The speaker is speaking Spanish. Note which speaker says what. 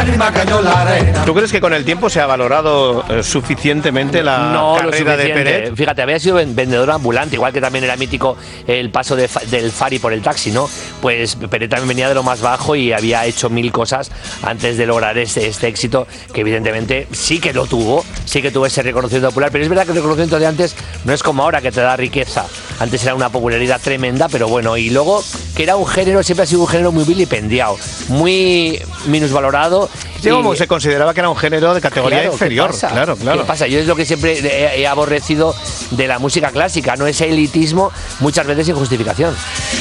Speaker 1: lágrima cayó en la arena.
Speaker 2: ¿Tú crees que con el tiempo se ha valorado suficientemente la carrera de Peret?
Speaker 3: Fíjate, había sido vendedor ambulante, igual que también era mítico el paso del Fari por el taxi, ¿no? Pues Peret también venía de lo más bajo y había hecho 1000 cosas antes de lograr este éxito, que evidentemente sí que lo tuvo, sí que tuvo ese reconocimiento popular, pero es verdad que el reconocimiento de antes no es como ahora, que te da riqueza. Antes era una popularidad tremenda, pero bueno, y luego que era un género, siempre ha sido un género muy vilipendiado, muy minusvalorado.
Speaker 2: Sí, como se consideraba que era un género de categoría inferior. Claro.
Speaker 3: ¿Qué pasa? Yo es lo que siempre he aborrecido de la música clásica, no ese elitismo, muchas veces sin justificación.